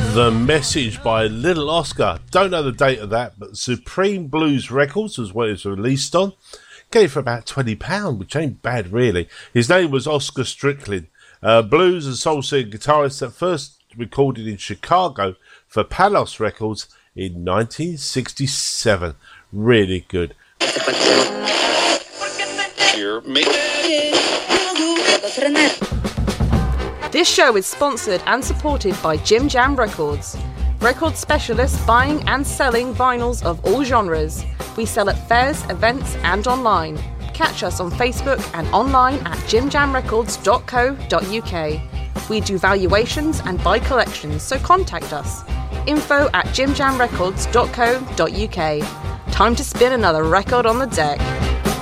The Message by Little Oscar. Don't know the date of that, but Supreme Blues Records was what it was released on. Get it for about £20, which ain't bad really. His name was Oscar Strickland, blues and soul singer guitarist that first recorded in Chicago for Palos Records in 1967. Really good. This show is sponsored and supported by Jim Jam Records. Record specialists buying and selling vinyls of all genres. We sell at fairs, events and online. Catch us on Facebook and online at jimjamrecords.co.uk. We do valuations and buy collections, so contact us. info@jimjamrecords.co.uk. Time to spin another record on the deck.